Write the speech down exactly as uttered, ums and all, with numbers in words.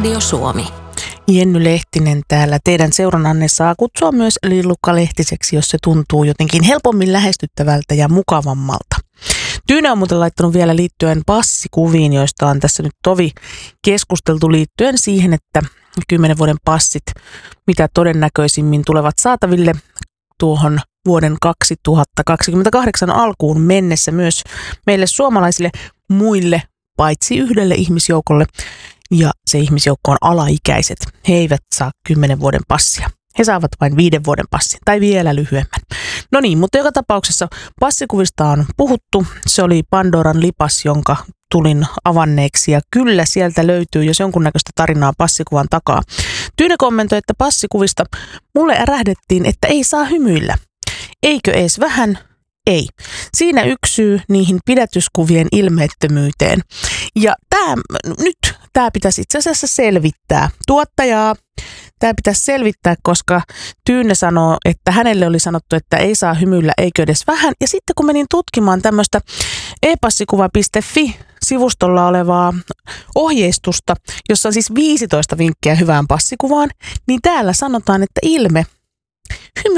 Radio Suomi. Jenny Lehtinen täällä. Teidän seurannanne saa kutsua myös Lillukka-lehtiseksi, jos se tuntuu jotenkin helpommin lähestyttävältä ja mukavammalta. Tyyne on muuten laittanut vielä liittyen passikuviin, joista on tässä nyt tovi keskusteltu liittyen siihen, että kymmenen vuoden passit mitä todennäköisimmin tulevat saataville tuohon vuoden kaksituhattakaksikymmentäkahdeksan alkuun mennessä myös meille suomalaisille muille, paitsi yhdelle ihmisjoukolle, ja se ihmisjoukko on alaikäiset. He eivät saa kymmenen vuoden passia. He saavat vain viiden vuoden passin tai vielä lyhyemmän. No niin, mutta joka tapauksessa passikuvista on puhuttu. Se oli Pandoran lipas, jonka tulin avanneeksi, ja kyllä sieltä löytyy jos jonkunnäköistä tarinaa passikuvan takaa. Tyyne kommentoi, että passikuvista mulle ärähdettiin, että ei saa hymyillä. Eikö ees vähän? Ei. Siinä yksi syy niihin pidätyskuvien ilmeettömyyteen. Ja tämä nyt tämä pitäisi itse asiassa selvittää. Tuottajaa tämä pitäisi selvittää, koska Tyyne sanoo, että hänelle oli sanottu, että ei saa hymyillä, eikö edes vähän. Ja sitten kun menin tutkimaan tämmöistä e-passikuva piste fi-sivustolla olevaa ohjeistusta, jossa on siis viisitoista vinkkiä hyvään passikuvaan, niin täällä sanotaan, että ilme